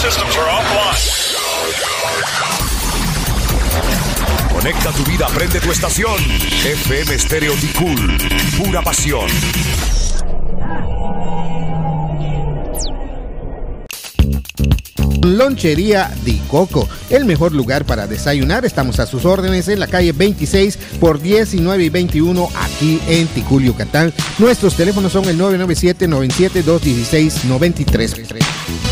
systems are offline. Conecta tu vida, prende tu estación. FM Stereo Ticul, pura pasión. Lonchería Di Coco, el mejor lugar para desayunar. Estamos a sus órdenes en la calle 26 por 19 y 21 aquí en Ticul, Yucatán. Nuestros teléfonos son el 997-97-216-93.